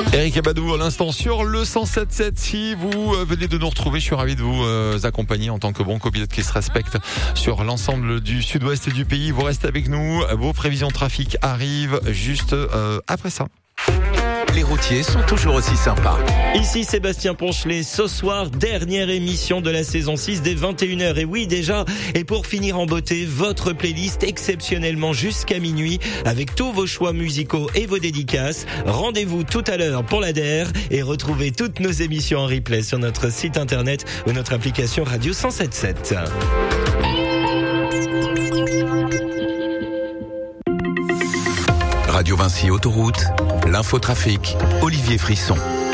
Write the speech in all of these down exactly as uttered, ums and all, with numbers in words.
Eric Abadou à l'instant sur le cent sept sept. Si vous venez de nous retrouver, je suis ravi de vous euh, accompagner en tant que bon copilote qui se respecte sur l'ensemble du sud-ouest du pays. Vous restez avec nous, vos prévisions de trafic arrivent juste euh, après ça. Les routiers sont toujours aussi sympas. Ici Sébastien Ponchelet, ce soir, dernière émission de la saison six dès vingt et une heures. Et oui, déjà, et pour finir en beauté, votre playlist exceptionnellement jusqu'à minuit avec tous vos choix musicaux et vos dédicaces. Rendez-vous tout à l'heure pour la D E R et retrouvez toutes nos émissions en replay sur notre site internet ou notre application Radio cent sept sept. Radio Vinci Autoroute, l'infotrafic, Olivier Frisson.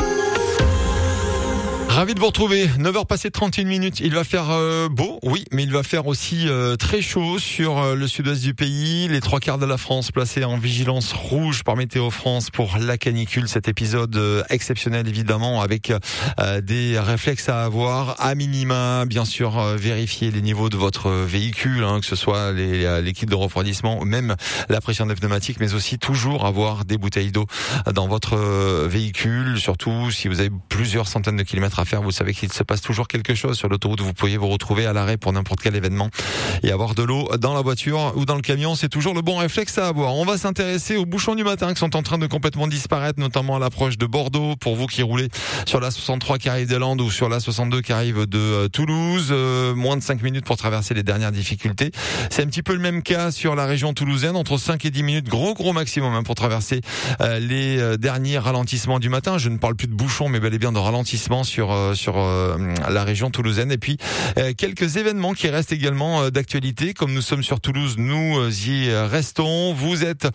Ravi de vous retrouver, neuf heures passées trente et une minutes, il va faire euh, beau, oui, mais il va faire aussi euh, très chaud sur euh, le sud-ouest du pays, les trois quarts de la France placés en vigilance rouge par Météo France pour la canicule, cet épisode euh, exceptionnel évidemment avec euh, des réflexes à avoir, à minima, bien sûr euh, vérifier les niveaux de votre véhicule, hein, que ce soit les, les kits de refroidissement ou même la pression des pneumatiques, mais aussi toujours avoir des bouteilles d'eau dans votre véhicule, surtout si vous avez plusieurs centaines de kilomètres à faire, vous savez qu'il se passe toujours quelque chose sur l'autoroute, vous pourriez vous retrouver à l'arrêt pour n'importe quel événement et avoir de l'eau dans la voiture ou dans le camion, c'est toujours le bon réflexe à avoir. On va s'intéresser aux bouchons du matin qui sont en train de complètement disparaître, notamment à l'approche de Bordeaux, pour vous qui roulez sur la soixante-trois qui arrive des Landes ou sur la soixante-deux qui arrive de euh, Toulouse, euh, moins de cinq minutes pour traverser les dernières difficultés. C'est un petit peu le même cas sur la région toulousaine, entre cinq et dix minutes, gros gros maximum hein, pour traverser euh, les euh, derniers ralentissements du matin. Je ne parle plus de bouchons mais bel et bien de ralentissements sur euh, sur euh, la région toulousaine. Et puis euh, quelques événements qui restent également euh, d'actualité. Comme nous sommes sur Toulouse, nous euh, y restons. Vous êtes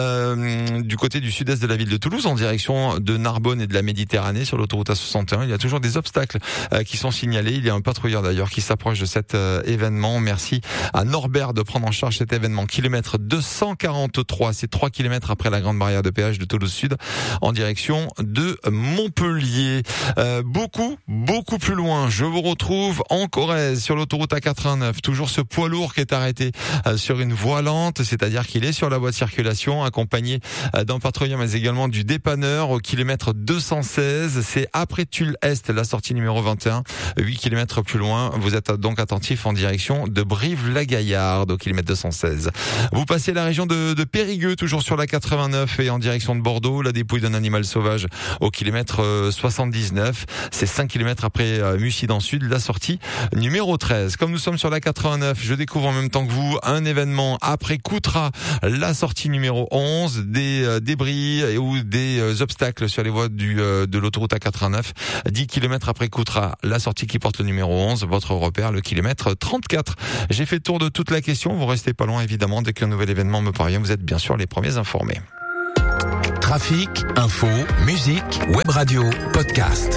euh, du côté du sud-est de la ville de Toulouse, en direction de Narbonne et de la Méditerranée, sur l'autoroute A soixante et un. Il y a toujours des obstacles euh, qui sont signalés. Il y a un patrouilleur d'ailleurs qui s'approche de cet euh, événement. Merci à Norbert de prendre en charge cet événement. Kilomètre deux cent quarante-trois, c'est trois kilomètres après la grande barrière de péage de Toulouse Sud, en direction de Montpellier. Euh, beaucoup, beaucoup plus loin, je vous retrouve en Corrèze, sur l'autoroute A quatre-vingt-neuf. Toujours ce poids lourd qui est arrêté euh, sur une voie lente, c'est-à-dire qu'il est sur la voie de circulation, accompagné euh, d'un patrouilleur, mais également du dépanneur au kilomètre deux cent seize. C'est après Tulle Est, la sortie numéro vingt et un, huit kilomètres plus loin. Vous êtes donc attentif en direction de Brive-la-Gaillarde au kilomètre deux cent seize. Vous passez la région de, de Périgueux, toujours sur la quatre-vingt-neuf et en direction de Bordeaux. La dépouille d'un animal sauvage au kilomètre euh, soixante-dix-neuf. C'est cinq kilomètres après euh, Mussy dans le sud, la sortie numéro treize. Comme nous sommes sur la quatre-vingt-neuf, je découvre en même temps que vous un événement après Coutras, la sortie numéro onze, des euh, débris et, ou des euh, obstacles sur les voies du, euh, de l'autoroute A quatre-vingt-neuf. dix kilomètres après Coutras, la sortie qui porte le numéro onze, votre repère, le kilomètre trente-quatre. J'ai fait le tour de toute la question, vous restez pas loin évidemment, dès qu'un nouvel événement me parvient, vous êtes bien sûr les premiers informés. Trafic, info, musique, web radio, podcast.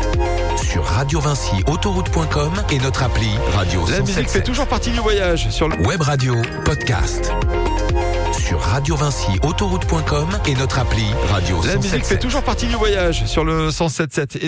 Sur radio vinci autoroute point com et notre appli Radio La musique fait toujours partie du voyage sur le web radio, podcast. Sur radio vinci autoroute point com et notre appli Radio La musique fait toujours partie du voyage sur le cent sept sept.